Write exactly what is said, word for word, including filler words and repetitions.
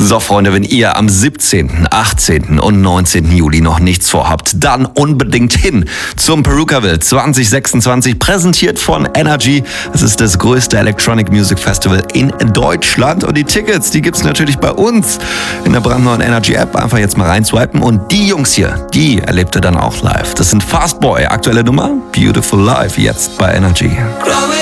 So, Freunde, wenn ihr am siebzehnten, achtzehnten und neunzehnten Juli noch nichts vorhabt, dann unbedingt hin zum Perukaville zwanzig sechsundzwanzig, präsentiert von Energy. Es ist das größte Electronic Music Festival in Deutschland und die Tickets, die gibt's natürlich bei uns in der brandneuen Energy App. Einfach jetzt mal reinswipen und die Jungs hier, die erlebt ihr dann auch live. Das sind Fastboy, aktuelle Nummer, Beautiful Life, jetzt bei Energy.